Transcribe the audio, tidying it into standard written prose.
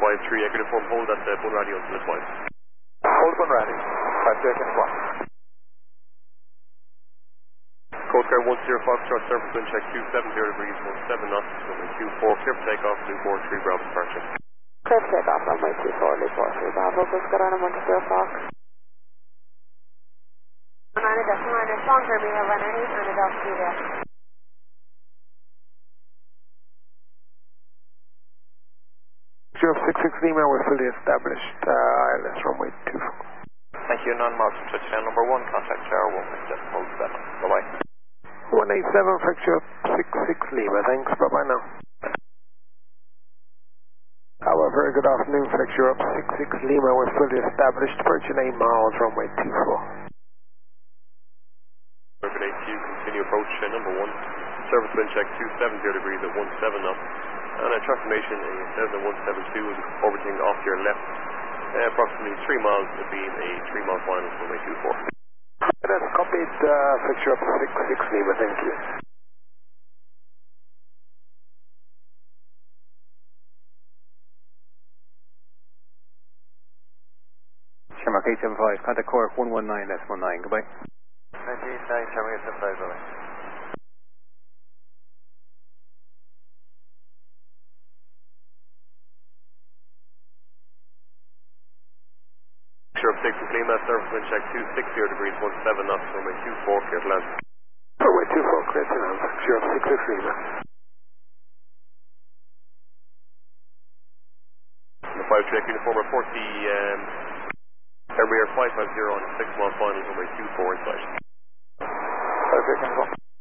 5-3, Echo Uniform, hold at Bunratty until it's 5. Hold Bunratty, 5-3, Echo Uniform. Coast Guard 10 Foxtrot, surface wind check 270 degrees, 17 knots, runway 24, clear for takeoff, Newport 3 Bravo departure. Clear for takeoff, runway 24, Newport 3 Bravo, Coast Guard on 10 Fox. 9 strong curve, we have underneath and a Delta Juliet. Sure, 66 Lima, we're fully established, ILS runway 24. Thank you, non-mouse from touchdown number 1, contact Tower 1.7, bye-bye. 187, fracture 66 Lima, thanks, bye-bye now. Very good afternoon, fracture up 66 Lima, we're fully established, approaching 8 miles, runway 24. Urban 8Q, continue approach number 1, surface wind check 270 degrees at 17 knots, and a transformation in 7172 is orbiting off your left, approximately 3 miles to beam a 3-mile final, runway 24. That's copied, fracture up 66 Lima, thank you. Shamrock 875, contact Core 119, that's 19, goodbye. 19, Shamrock 875, bye-bye. Sure, 6 Lima, surface wind check 260 degrees, 17 knots, runway 24, clear to land. Runway 24, clear to land, fracture up 66 Lima. The 5-3 Echo Uniform, report the Air 550 on 6-mile final, runway 24 inside. 5-3 Echo Uniform.